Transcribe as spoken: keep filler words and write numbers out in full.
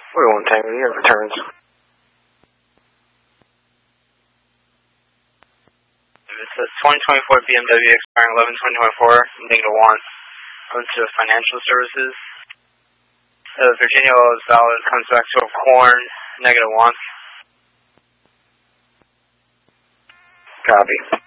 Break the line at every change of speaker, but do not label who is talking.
forty-one Tango, you have returns.
It says twenty twenty-four B M W expiring eleven twenty twenty-four, negative one. Going to financial services. Uh, Virginia is valid, comes back to a corn, negative one.
Copy.